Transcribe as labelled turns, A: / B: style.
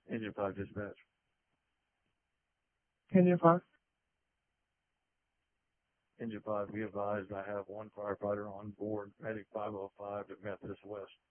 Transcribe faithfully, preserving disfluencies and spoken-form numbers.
A: Engine five dispatch.
B: Engine five.
A: Engine five, be advised I have one firefighter on board, Medic five oh five at Memphis West.